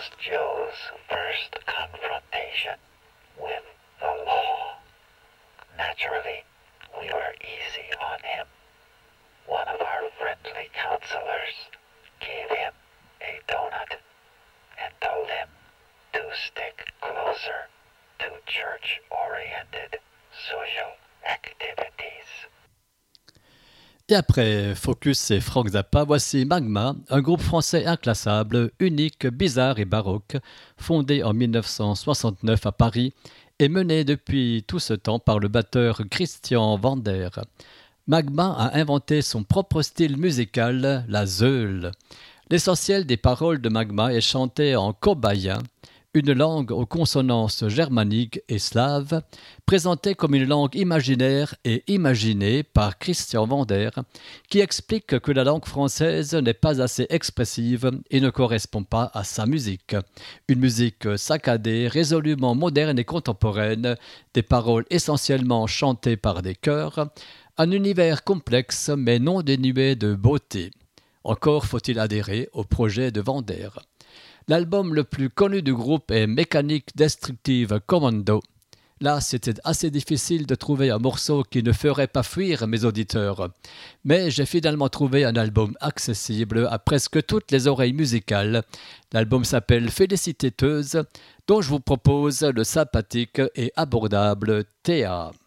was Joe's first confrontation with the law. Naturally, we were easy on him. One of our friendly counselors gave him a donut and told him to stick closer to church-oriented social activities. Et après Focus et Frank Zappa, voici Magma, un groupe français inclassable, unique, bizarre et baroque, fondé en 1969 à Paris et mené depuis tout ce temps par le batteur Christian Vander. Magma a inventé son propre style musical, la zeul. L'essentiel des paroles de Magma est chanté en cobayen, une langue aux consonances germaniques et slaves, présentée comme une langue imaginaire et imaginée par Christian Vander, qui explique que la langue française n'est pas assez expressive et ne correspond pas à sa musique. Une musique saccadée, résolument moderne et contemporaine, des paroles essentiellement chantées par des chœurs, un univers complexe mais non dénué de beauté. Encore faut-il adhérer au projet de Vander. L'album le plus connu du groupe est Mécanique Destructive Commando. Là, c'était assez difficile de trouver un morceau qui ne ferait pas fuir mes auditeurs. Mais j'ai finalement trouvé un album accessible à presque toutes les oreilles musicales. L'album s'appelle Féliciteuse, dont je vous propose le sympathique et abordable Théa.